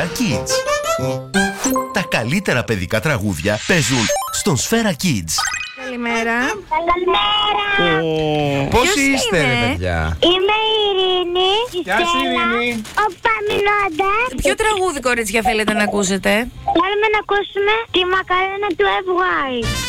Σφαίρα Kids. Τα καλύτερα παιδικά τραγούδια παίζουν στον Σφαίρα Kids. Καλημέρα. Καλημέρα. Πώς Ποιος είστε, είναι? ρε παιδιά? Είμαι η Ειρήνη. Γεια σου, Ειρήνη. Ο Παμινώντας. Ποιο τραγούδι, κορίτσια, θέλετε να ακούσετε? Θέλουμε να ακούσουμε τη μακαρένα του FY.